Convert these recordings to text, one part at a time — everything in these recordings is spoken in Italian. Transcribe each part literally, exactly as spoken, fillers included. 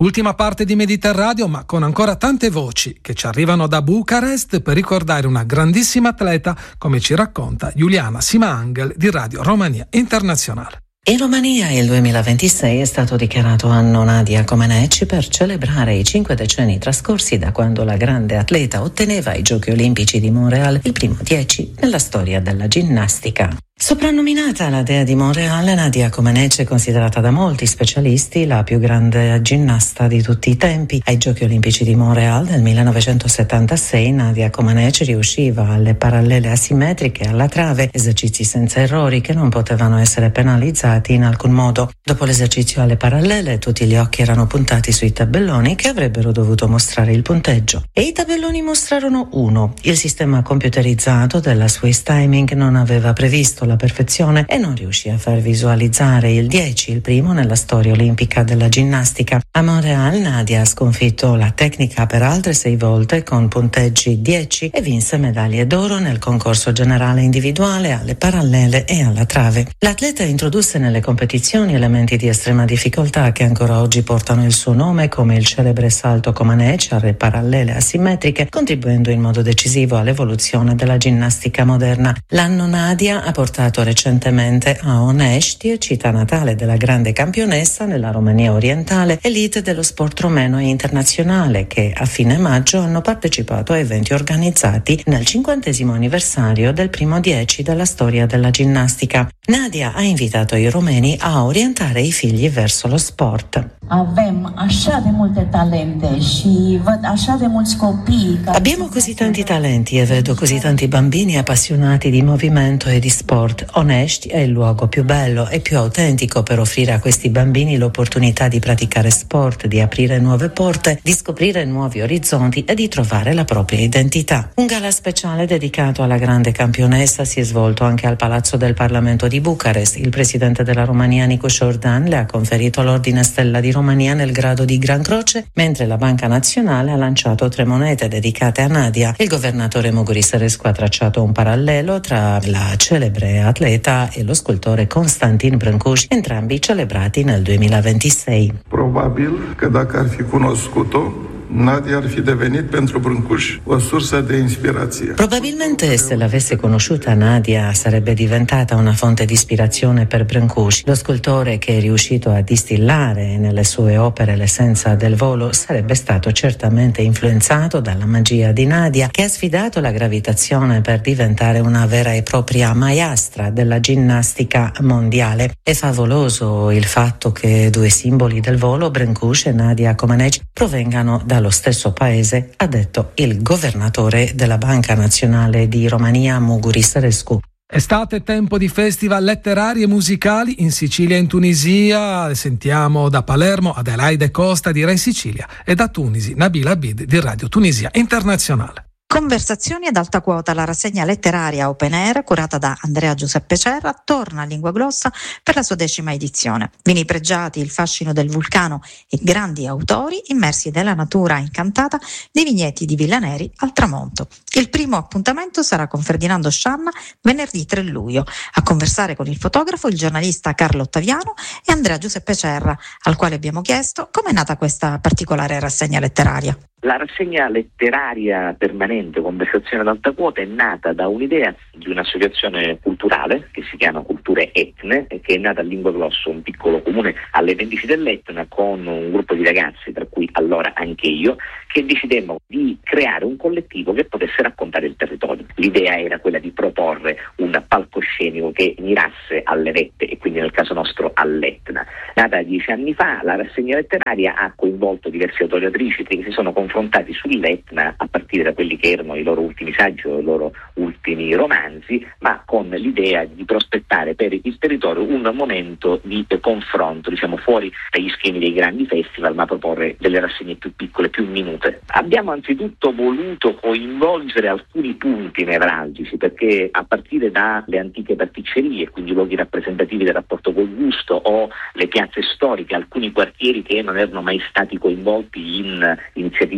Ultima parte di Mediterraneo, ma con ancora tante voci che ci arrivano da Bucarest per ricordare una grandissima atleta, come ci racconta Juliana Simangel di Radio Romania Internazionale. In Romania il duemilaventisei è stato dichiarato anno Nadia Comaneci per celebrare i cinque decenni trascorsi da quando la grande atleta otteneva ai Giochi Olimpici di Montréal il primo dieci nella storia della ginnastica. Soprannominata la dea di Montréal, Nadia Comaneci è considerata da molti specialisti la più grande ginnasta di tutti i tempi. Ai Giochi Olimpici di Montréal nel millenovecentosettantasei Nadia Comaneci riusciva alle parallele asimmetriche alla trave, esercizi senza errori che non potevano essere penalizzati in alcun modo. Dopo l'esercizio alle parallele tutti gli occhi erano puntati sui tabelloni che avrebbero dovuto mostrare il punteggio. E i tabelloni mostrarono uno. Il sistema computerizzato della Swiss Timing non aveva previsto la perfezione e non riuscì a far visualizzare il dieci, il primo nella storia olimpica della ginnastica. A Montréal Nadia ha sconfitto la tecnica per altre sei volte con punteggi dieci e vinse medaglie d'oro nel concorso generale individuale, alle parallele e alla trave. L'atleta introdusse nelle competizioni elementi di estrema difficoltà che ancora oggi portano il suo nome, come il celebre salto Comaneci alle parallele asimmetriche, contribuendo in modo decisivo all'evoluzione della ginnastica moderna. L'anno Nadia ha portato recentemente a Onești, città natale della grande campionessa nella Romania orientale, elite dello sport romeno e internazionale, che a fine maggio hanno partecipato a eventi organizzati nel cinquantesimo anniversario del primo dieci della storia della ginnastica. Nadia ha invitato i romeni a orientare i figli verso lo sport. Avem așa de multe talente și văd așa de mulți copii. Abbiamo così tanti talenti e vedo così tanti bambini appassionati di movimento e di sport. Onești è il luogo più bello e più autentico per offrire a questi bambini l'opportunità di praticare sport, di aprire nuove porte, di scoprire nuovi orizzonti e di trovare la propria identità. Un gala speciale dedicato alla grande campionessa si è svolto anche al Palazzo del Parlamento di Bucarest. Il presidente della Romania, Nicu Șordan, le ha conferito l'Ordine Stella di Romania nel grado di Gran Croce, mentre la Banca Nazionale ha lanciato tre monete dedicate a Nadia. Il governatore Muguri Sărescu ha tracciato un parallelo tra la celebre atleta e lo scultore Constantin Brâncuș, entrambi celebrati nel duemilaventisei. Probabil că dacă ar fi cunoscut-o, Nadia ar fi devenit pentru Brâncuș o sursă de ispirație. Probabilmente se l'avesse conosciuta Nadia sarebbe diventata una fonte di ispirazione per Brâncuș. Lo scultore che è riuscito a distillare nelle sue opere l'essenza del volo sarebbe stato certamente influenzato dalla magia di Nadia, che ha sfidato la gravitazione per diventare una vera e propria maiastra della ginnastica mondiale. È favoloso il fatto che due simboli del volo, Brâncuș e Nadia Comaneci, provengano dallo stesso paese, ha detto il governatore della Banca Nazionale di Romania, Muguri Sărescu. Estate, tempo di festival letterari e musicali in Sicilia e in Tunisia. Sentiamo da Palermo Adelaide Costa di Rai Sicilia e da Tunisi Nabil Abid di Radio Tunisia Internazionale. Conversazioni ad alta quota, la rassegna letteraria Open Air curata da Andrea Giuseppe Cerra torna a Lingua Glossa per la sua decima edizione. Vini pregiati, il fascino del vulcano e grandi autori immersi nella natura incantata dei vigneti di Villaneri al tramonto. Il primo appuntamento sarà con Ferdinando Scianna venerdì tre luglio. A conversare con il fotografo, il giornalista Carlo Ottaviano e Andrea Giuseppe Cerra, al quale abbiamo chiesto come è nata questa particolare rassegna letteraria. La rassegna letteraria permanente Conversazione ad alta quota è nata da un'idea di un'associazione culturale che si chiama Culture Etne e che è nata a Lingua Glossa, un piccolo comune alle pendici dell'Etna, con un gruppo di ragazzi, tra cui allora anche io, che decidemmo di creare un collettivo che potesse raccontare il territorio. L'idea era quella di proporre un palcoscenico che mirasse alle vette e quindi nel caso nostro all'Etna. Nata dieci anni fa, la rassegna letteraria ha coinvolto diversi autori e autrici che si sono confrontati sull'Etna a partire da quelli che erano i loro ultimi saggi o i loro ultimi romanzi, ma con l'idea di prospettare per il territorio un momento di confronto, diciamo fuori dagli schemi dei grandi festival, ma proporre delle rassegne più piccole, più minute. Abbiamo anzitutto voluto coinvolgere alcuni punti nevralgici, perché a partire dalle antiche pasticcerie, quindi luoghi rappresentativi del rapporto col gusto, o le piazze storiche, alcuni quartieri che non erano mai stati coinvolti in iniziative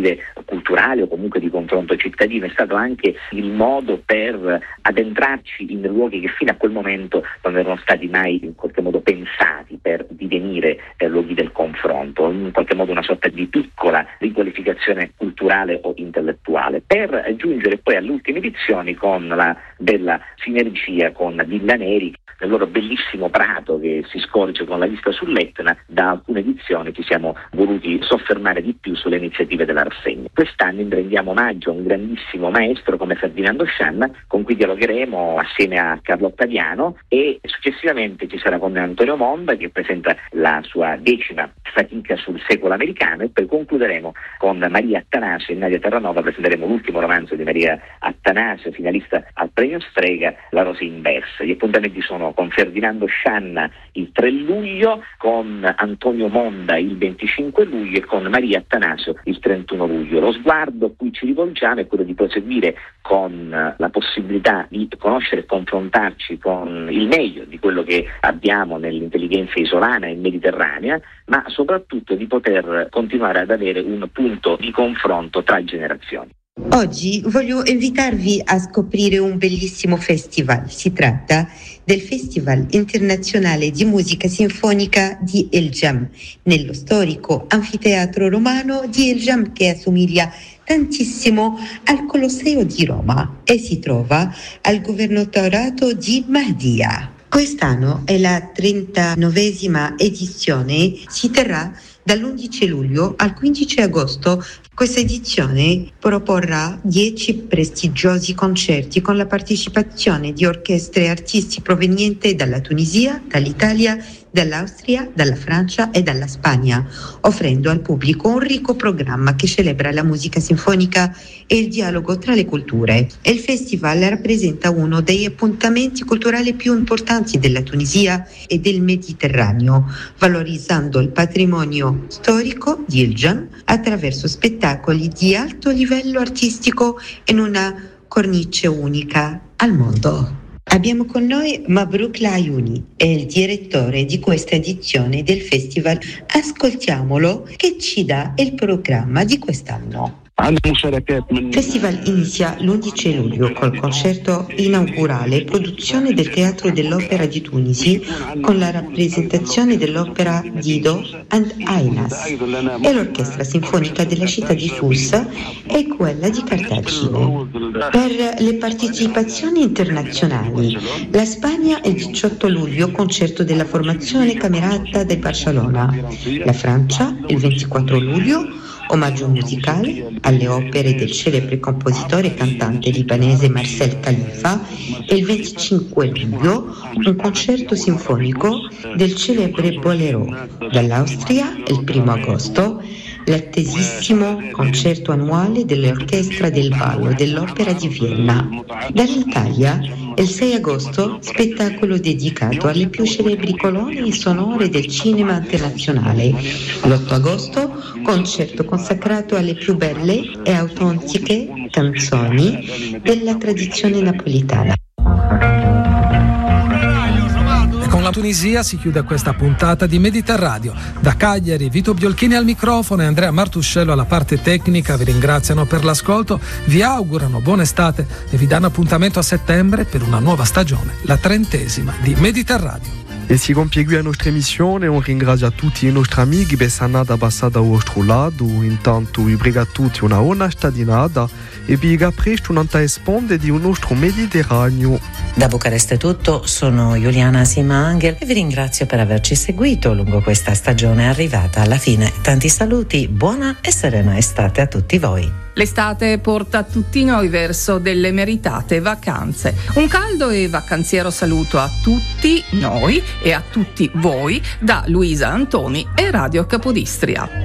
iniziative culturali o comunque di confronto cittadino, è stato anche il modo per addentrarci in luoghi che fino a quel momento non erano stati mai in qualche modo pensati per divenire eh, luoghi del confronto, in qualche modo una sorta di piccola riqualificazione culturale o intellettuale, per giungere poi alle ultime edizioni con la bella sinergia con Villa Neri, nel loro bellissimo prato che si scorge con la vista sull'Etna. Da alcune edizioni ci siamo voluti soffermare di più sulle iniziative della rassegna. Quest'anno rendiamo omaggio a un grandissimo maestro come Ferdinando Scianna, con cui dialogheremo assieme a Carlo Ottaviano, e successivamente ci sarà con Antonio Monda, che presenta la sua decima fatica sul secolo americano, e poi concluderemo con Maria Attanasio e Nadia Terranova. Presenteremo l'ultimo romanzo di Maria Attanasio, finalista al premio Strega, La rosa inversa. Gli appuntamenti sono con Ferdinando Scianna il tre luglio, con Antonio Monda il venticinque luglio e con Maria Attanasio il trentuno luglio. Lo sguardo a cui ci rivolgiamo è quello di proseguire con la possibilità di conoscere e confrontarci con il meglio di quello che abbiamo nell'intelligenza isolana e mediterranea, ma soprattutto di poter continuare ad avere un punto di confronto tra generazioni. Oggi voglio invitarvi a scoprire un bellissimo festival. Si tratta del Festival Internazionale di Musica Sinfonica di El Jam, nello storico anfiteatro romano di El Jam, che assomiglia tantissimo al Colosseo di Roma e si trova al governatorato di Mahdia. Quest'anno è la trentanovesima edizione, si terrà dall'undici luglio al quindici agosto. Questa edizione proporrà dieci prestigiosi concerti con la partecipazione di orchestre e artisti provenienti dalla Tunisia, dall'Italia, dall'Austria, dalla Francia e dalla Spagna, offrendo al pubblico un ricco programma che celebra la musica sinfonica e il dialogo tra le culture. Il festival rappresenta uno degli appuntamenti culturali più importanti della Tunisia e del Mediterraneo, valorizzando il patrimonio storico di El Jam attraverso spettacoli di alto livello artistico in una cornice unica al mondo. Abbiamo con noi Mabrouk Layouni, è il direttore di questa edizione del festival. Ascoltiamolo, che ci dà il programma di quest'anno. Il festival inizia l'undici luglio col concerto inaugurale, produzione del Teatro dell'Opera di Tunisi, con la rappresentazione dell'opera Dido and Ainas, e l'Orchestra Sinfonica della città di Fus e quella di Cartagine. Per le partecipazioni internazionali, la Spagna il diciotto luglio, concerto della formazione Camerata di Barcellona, la Francia il ventiquattro luglio, omaggio musicale alle opere del celebre compositore e cantante libanese Marcel Khalifa, e il venticinque luglio un concerto sinfonico del celebre Bolero. Dall'Austria il primo agosto l'attesissimo concerto annuale dell'Orchestra del Ballo dell'Opera di Vienna. Dall'Italia il sei agosto spettacolo dedicato alle più celebri colonne sonore del cinema internazionale. L'otto agosto concerto consacrato alle più belle e autentiche canzoni della tradizione napolitana. La Tunisia si chiude questa puntata di Mediterradio. Da Cagliari, Vito Biolchini al microfono e Andrea Martuscello alla parte tecnica vi ringraziano per l'ascolto, vi augurano buona estate e vi danno appuntamento a settembre per una nuova stagione, la trentesima di Mediterradio. E si compie qui la nostra emissione, un ringrazio a tutti i nostri amici che sono andati a passare da vostro lato, intanto vi prego a tutti una buona stagionata e vi dico a presto un'altra esponde di un nostro Mediterraneo. Da Bucarest è tutto, sono Giuliana Simangel e vi ringrazio per averci seguito lungo questa stagione arrivata alla fine. Tanti saluti, buona e serena estate a tutti voi. L'estate porta tutti noi verso delle meritate vacanze. Un caldo e vacanziero saluto a tutti noi e a tutti voi da Luisa Antoni e Radio Capodistria.